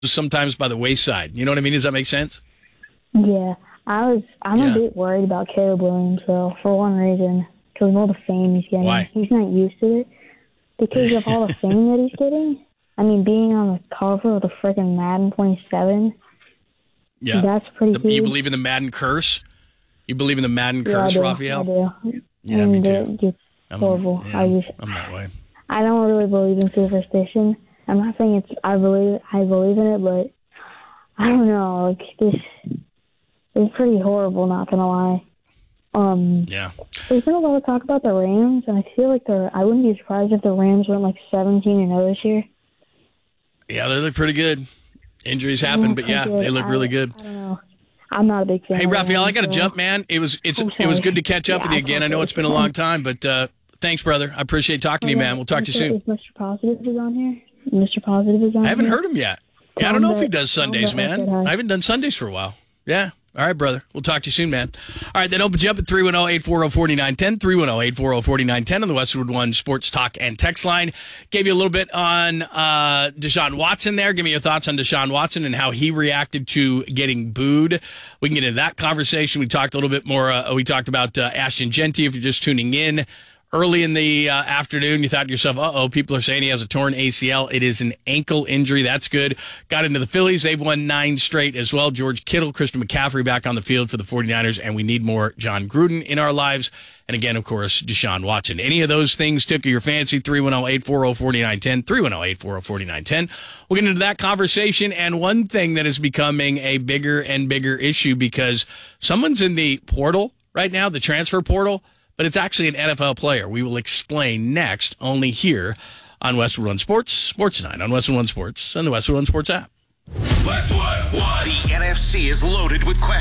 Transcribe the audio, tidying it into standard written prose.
sometimes by the wayside. You know what I mean? Does that make sense? Yeah. I'm a bit worried about Caleb Williams, though, for one reason. Because of all the fame he's getting. Why? He's not used to it. Because of all the fame that he's getting. I mean, being on the cover of the freaking Madden 27. Yeah. That's pretty huge. You believe in the Madden curse? You believe in the Madden curse, Raphael? I do. Yeah, me too. It's horrible. I'm that way. I don't really believe in superstition. I'm not saying I believe in it, but I don't know. Like this is pretty horrible. Not gonna lie. Yeah. There's been a lot of talk about the Rams, and I feel like I wouldn't be surprised if the Rams went like 17-0 this year. Yeah, they look pretty good. Injuries happen, but yeah, they look really good. I don't know. I'm not a big fan. Hey, of Raphael, I got to so. jump, man. It was good to catch up with you again. I know it's been a long time, but thanks, brother. I appreciate talking to you, man. We'll talk to you soon. Is Mr. Positive is on here? Mr. Positive is on here? I haven't heard him yet. Yeah, I don't know if he does Sundays, man. I haven't done Sundays for a while. Yeah. All right, brother. We'll talk to you soon, man. All right, that opens you up at 310-840-4910, 310-840-4910 on the Westwood One Sports Talk and Text line. Gave you a little bit on Deshaun Watson there. Give me your thoughts on Deshaun Watson and how he reacted to getting booed. We can get into that conversation. We talked a little bit more. We talked about Ashton Genty, if you're just tuning in. Early in the afternoon, you thought to yourself, people are saying he has a torn ACL. It is an ankle injury. That's good. Got into the Phillies. They've won 9 straight as well. George Kittle, Christian McCaffrey back on the field for the 49ers, and we need more John Gruden in our lives. And again, of course, Deshaun Watson. Any of those things tickle your fancy, 310-840-4910, 310-840-4910. We'll get into that conversation, and one thing that is becoming a bigger and bigger issue because someone's in the portal right now, the transfer portal, but it's actually an NFL player. We will explain next, only here on Westwood One Sports, Sports Tonight on Westwood One Sports and the Westwood One Sports app. Westwood One. The NFC is loaded with questions.